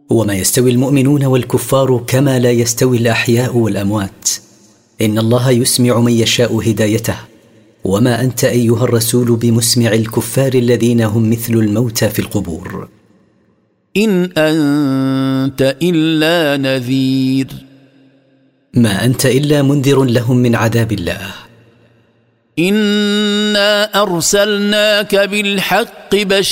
وما يستوي المؤمنون والكفار كما لا يستوي الأحياء والأموات. إن الله يسمع من يشاء هدايته، وما أنت أيها الرسول بمسمع الكفار الذين هم مثل الموتى في القبور. إن أنت إلا نذير، ما أنت إلا منذر لهم من عذاب الله. إنا أرسلناك بالحق بشيرا